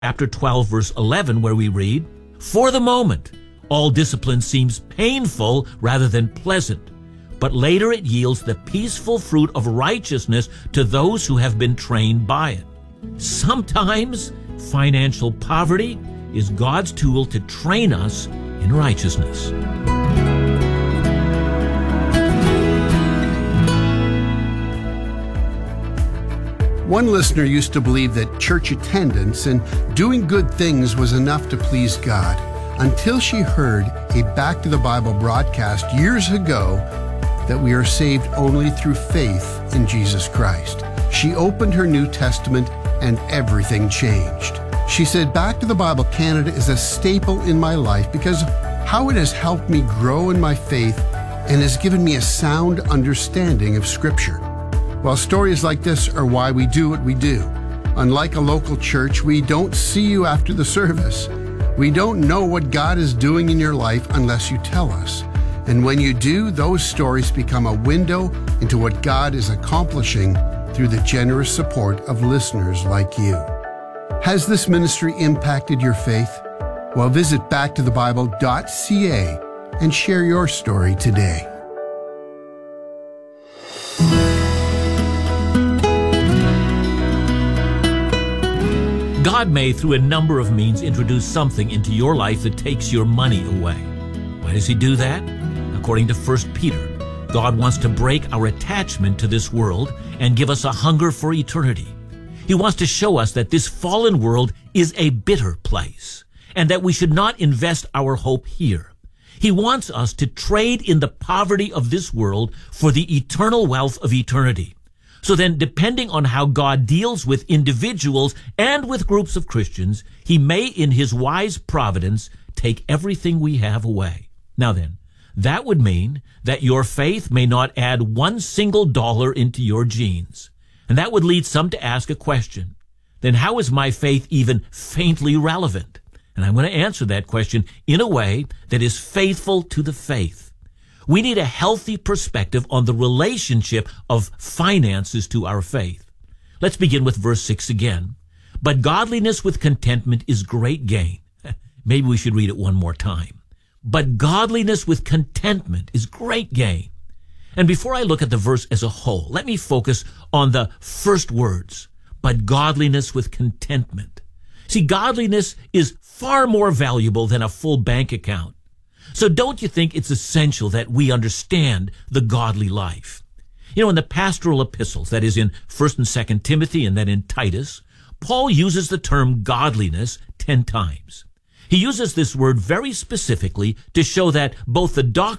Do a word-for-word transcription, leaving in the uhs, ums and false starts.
chapter twelve, verse eleven, where we read, "For the moment, all discipline seems painful rather than pleasant, but later it yields the peaceful fruit of righteousness to those who have been trained by it." Sometimes financial poverty is God's tool to train us in righteousness. One listener used to believe that church attendance and doing good things was enough to please God, until she heard a Back to the Bible broadcast years ago that we are saved only through faith in Jesus Christ. She opened her New Testament and everything changed. She said, "Back to the Bible Canada is a staple in my life because how it has helped me grow in my faith and has given me a sound understanding of Scripture." Well, stories like this are why we do what we do. Unlike a local church, we don't see you after the service. We don't know what God is doing in your life unless you tell us. And when you do, those stories become a window into what God is accomplishing through the generous support of listeners like you. Has this ministry impacted your faith? Well, visit back to the bible dot c a and share your story today. God may, through a number of means, introduce something into your life that takes your money away. Why does he do that? According to First Peter, God wants to break our attachment to this world and give us a hunger for eternity. He wants to show us that this fallen world is a bitter place and that we should not invest our hope here. He wants us to trade in the poverty of this world for the eternal wealth of eternity. So then, depending on how God deals with individuals and with groups of Christians, he may, in his wise providence, take everything we have away. Now then, that would mean that your faith may not add one single dollar into your jeans. And that would lead some to ask a question. Then how is my faith even faintly relevant? And I'm going to answer that question in a way that is faithful to the faith. We need a healthy perspective on the relationship of finances to our faith. Let's begin with verse six again. "But godliness with contentment is great gain." Maybe we should read it one more time. "But godliness with contentment is great gain." And before I look at the verse as a whole, let me focus on the first words, "but godliness with contentment." See, godliness is far more valuable than a full bank account. So don't you think it's essential that we understand the godly life? You know, in the pastoral epistles, that is in First and Second Timothy and then in Titus, Paul uses the term godliness ten times. He uses this word very specifically to show that both the doctrine